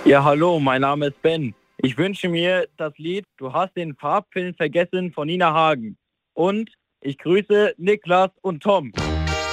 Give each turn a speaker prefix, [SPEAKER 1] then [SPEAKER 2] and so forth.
[SPEAKER 1] Ja, hallo, mein Name ist Ben. Ich wünsche mir das Lied Du hast den Farbfilm vergessen von Nina Hagen. Und ich grüße Niklas und Tom.